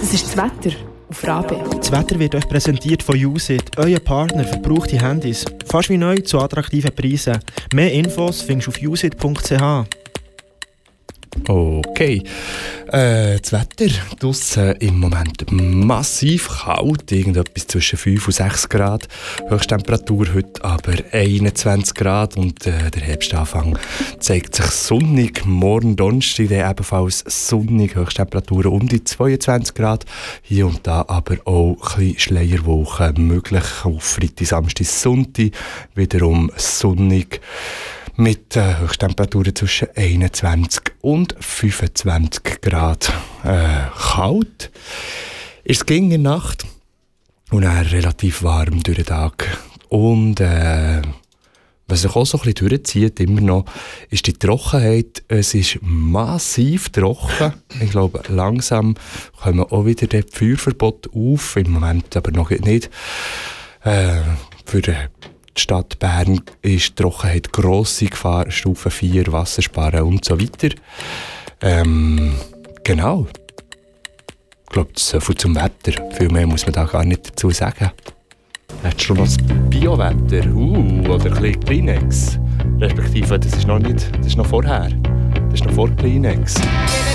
Das ist das Wetter auf Rabe. Das Wetter wird euch präsentiert von USIT, euer Partner für gebrauchte Handys. Fast wie neu zu attraktiven Preisen. Mehr Infos findest du auf usit.ch. Okay. Das Wetter draussen im Moment massiv kalt, irgendetwas zwischen 5 und 6 Grad. Höchsttemperatur heute aber 21 Grad und der Herbstanfang zeigt sich sonnig. Morgen Donnerstag ebenfalls sonnig, Höchsttemperaturen um die 22 Grad. Hier und da aber auch ein bisschen Schleierwochen möglich. Auf Freitag, Samstag, Sonntag wiederum sonnig. Mit Höchsttemperaturen zwischen 21 und 25 Grad. Kalt ist es in der Nacht und dann relativ warm durch den Tag. Und was sich auch so ein bisschen durchzieht, immer noch, ist die Trockenheit. Es ist massiv trocken. Ich glaube, langsam kommen auch wieder die Feuerverbote auf. Im Moment aber noch nicht. Für die Stadt Bern ist die Trockenheit grosse Gefahr, Stufe 4, Wassersparen und so weiter. Genau. Ich glaube, das ist so viel zum Wetter. Viel mehr muss man da gar nicht dazu sagen. Hättest du schon noch das Bio-Wetter? Oder ein bisschen Kleenex? Respektive, das ist noch vorher. Das ist noch vor Kleenex.